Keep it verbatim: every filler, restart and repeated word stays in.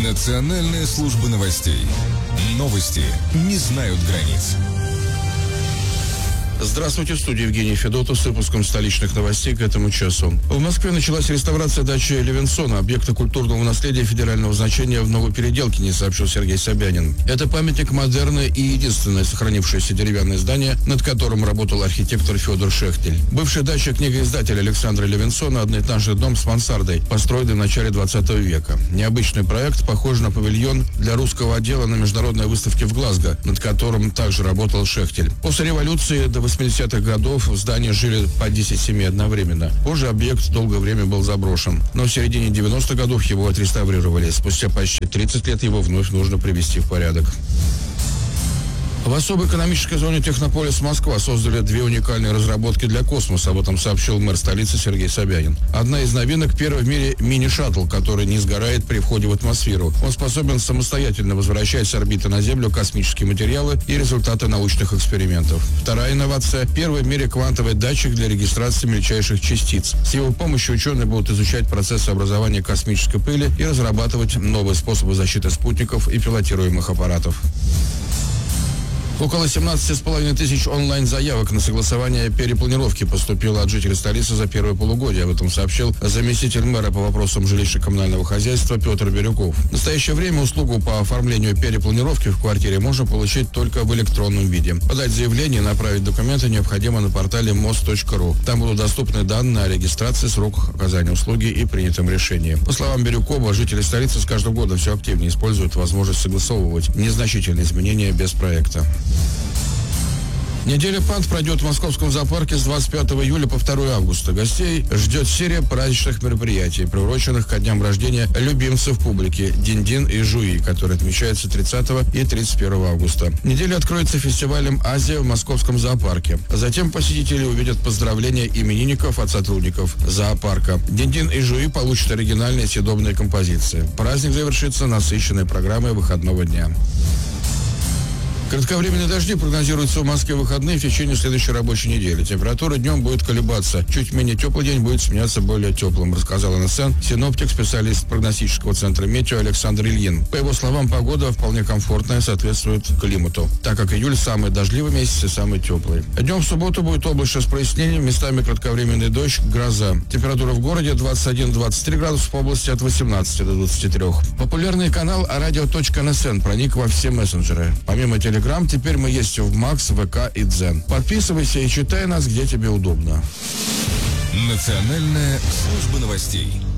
Национальная служба новостей. Новости не знают границ. Здравствуйте, в студии Евгений Федотов с выпуском столичных новостей к этому часу. В Москве началась реставрация дачи Левинсона, объекта культурного наследия федерального значения в Новопеределкине, сообщил Сергей Собянин. Это памятник модерна и единственное сохранившееся деревянное здание, над которым работал архитектор Федор Шехтель. Бывшая дача книгоиздателя Александра Левинсона, одноэтажный дом с мансардой, построенный в начале двадцатого века. Необычный проект похож на павильон для русского отдела на международной выставке в Глазго, над которым также работал Шехтель. После революции до восьмидесятых годов в здании жили по десять семей одновременно. Позже объект долгое время был заброшен. Но в середине девяностых годов его отреставрировали. Спустя почти тридцать лет его вновь нужно привести в порядок. В особой экономической зоне Технополис Москва создали две уникальные разработки для космоса. Об этом сообщил мэр столицы Сергей Собянин. Одна из новинок – первый в мире мини-шаттл, который не сгорает при входе в атмосферу. Он способен самостоятельно возвращать с орбиты на Землю космические материалы и результаты научных экспериментов. Вторая инновация – первый в мире квантовый датчик для регистрации мельчайших частиц. С его помощью ученые будут изучать процессы образования космической пыли и разрабатывать новые способы защиты спутников и пилотируемых аппаратов. Около семнадцати с половиной тысяч онлайн-заявок на согласование перепланировки поступило от жителей столицы за первое полугодие. Об этом сообщил заместитель мэра по вопросам жилищно-коммунального хозяйства Петр Бирюков. В настоящее время услугу по оформлению перепланировки в квартире можно получить только в электронном виде. Подать заявление и направить документы необходимо на портале мост точка ру. Там будут доступны данные о регистрации, срок оказания услуги и принятом решении. По словам Бирюкова, жители столицы с каждым годом все активнее используют возможность согласовывать незначительные изменения без проекта. Неделя ПАНТ пройдет в Московском зоопарке с двадцать пятого июля по второе августа. Гостей ждет серия праздничных мероприятий, приуроченных ко дням рождения любимцев публики Динь-Дин и Жуи, который отмечается тридцатого и тридцать первого августа. Неделя откроется фестивалем «Азия» в Московском зоопарке. Затем посетители увидят поздравления именинников от сотрудников зоопарка. Динь-Дин и Жуи получат оригинальные съедобные композиции. Праздник завершится насыщенной программой выходного дня. Кратковременные дожди прогнозируются в Москве в выходные в течение следующей рабочей недели. Температура днем будет колебаться. Чуть менее теплый день будет сменяться более теплым, рассказал эн эс эн синоптик, специалист прогностического центра «Метео» Александр Ильин. По его словам, погода вполне комфортная, соответствует климату, так как июль самый дождливый месяц и самый теплый. Днем в субботу будет облачно с прояснением, местами кратковременный дождь, гроза. Температура в городе двадцать один - двадцать три градуса, по области от восемнадцати до двадцати трёх. Популярный канал радио точка эн эс эн проник во все мессенджеры. Помимо телеграмма, теперь мы есть в Макс, ВК и Дзен. Подписывайся и читай нас, где тебе удобно. Национальная служба новостей.